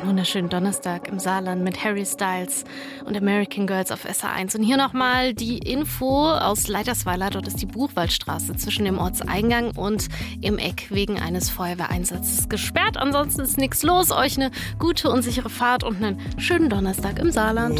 wunderschönen Donnerstag im Saarland mit Harry Styles und American Girls auf SR1. Und hier nochmal die Info aus Leitersweiler. Dort ist die Buchwaldstraße zwischen dem Ortseingang und im Eck wegen eines Feuerwehreinsatzes gesperrt. Ansonsten ist nichts los. Euch eine gute und sichere Fahrt und einen schönen Donnerstag im Saarland.